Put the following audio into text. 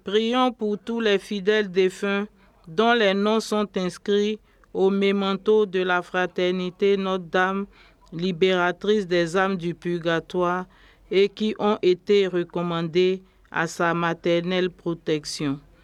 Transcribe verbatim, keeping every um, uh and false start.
Prions pour tous les fidèles défunts dont les noms sont inscrits au memento de la fraternité Notre-Dame, libératrice des âmes du purgatoire, et qui ont été recommandés à sa maternelle protection.